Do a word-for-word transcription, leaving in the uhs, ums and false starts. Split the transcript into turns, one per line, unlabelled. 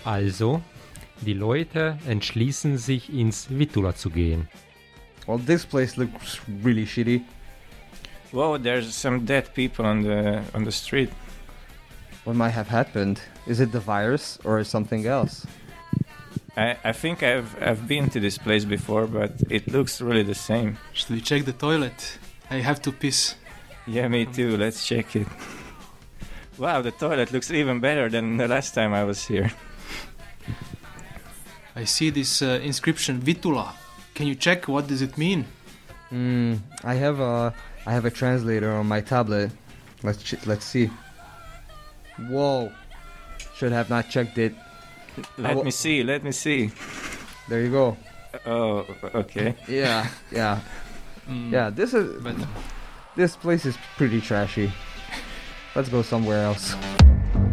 Also, die Leute entschließen sich, ins Vitula zu gehen.
Well, this place looks really shitty.
Whoa, there's some dead people on the on the street.
What might have happened? Is it the virus or something else?
I, I think I've I've been to this place before, but it looks really the same.
Should we check the toilet? I have to piss.
Yeah, me too. Let's check it. Wow, the toilet looks even better than the last time I was here.
I see this uh, inscription Vitula. Can you check what does it mean?
Hmm. I have a I have a translator on my tablet. Let's ch- let's see. Whoa. Should have not checked it.
Let
will-
me see. Let me see.
There you go.
Oh, okay.
Yeah. Yeah.
Mm,
Yeah. This is
But
this place is pretty trashy. Let's go somewhere else.